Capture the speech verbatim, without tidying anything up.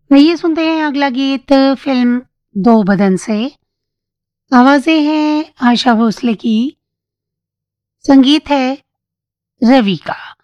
आइए सुनते हैं अगला गीत फिल्म दो बदन से। आवाजें हैं आशा भोसले की, संगीत है रवि का।